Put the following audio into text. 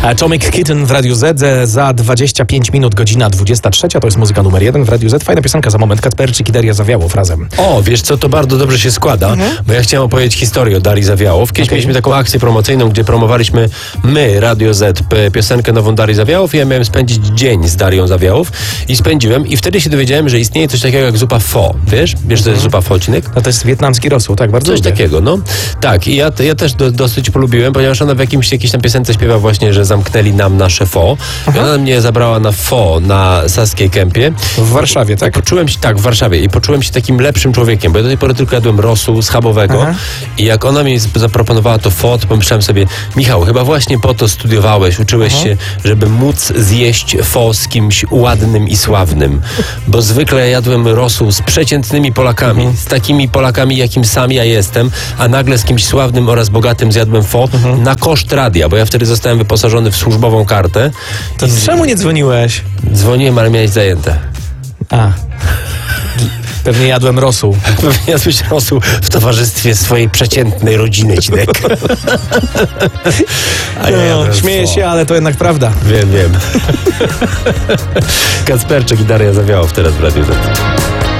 Atomic Kitten w Radiu Z za 25 minut, godzina 23. To jest muzyka numer 1 w Radiu Z. Fajna piosenka za moment. Kacperczyk i Daria Zawiałow razem. O, wiesz co, to bardzo dobrze się składa, bo ja chciałem opowiedzieć historię o Darii Zawiałow. Kiedyś mieliśmy taką akcję promocyjną, gdzie promowaliśmy my, Radio Z, piosenkę nową Darii Zawiałow i ja miałem spędzić dzień z Darią Zawiałow i spędziłem i wtedy się dowiedziałem, że istnieje coś takiego jak zupa pho. Wiesz, to jest zupa pho, Cinek? No to jest wietnamski rosół, tak, bardzo Coś lubię. takiego, no. Tak, i ja też dosyć polubiłem, ponieważ ona w jakiejś tam piosence śpiewa właśnie, że zamknęli nam nasze pho. I ona mnie zabrała na pho na Saskiej Kępie. W Warszawie, tak? Poczułem się, w Warszawie i poczułem się takim lepszym człowiekiem, bo ja do tej pory tylko jadłem rosół schabowego i jak ona mi zaproponowała to pho, to pomyślałem sobie, Michał, chyba właśnie po to studiowałeś, uczyłeś się, żeby móc zjeść pho z kimś ładnym i sławnym, bo zwykle ja jadłem rosół z przeciętnymi Polakami, z takimi Polakami, jakim sam ja jestem, a nagle z kimś sławnym oraz bogatym zjadłem pho na koszt radia, bo ja wtedy zostałem wyposażony w służbową kartę. To czemu nie dzwoniłeś? Dzwoniłem, ale miałeś zajęte. A. Pewnie jadłem rosół. Pewnie jadłeś rosół w towarzystwie swojej przeciętnej rodziny, Cinek. A ja jadłem Śmieję pho. się, ale to jednak prawda. Wiem. Kacperczyk i Daria Zawiałow teraz w Radiu Z.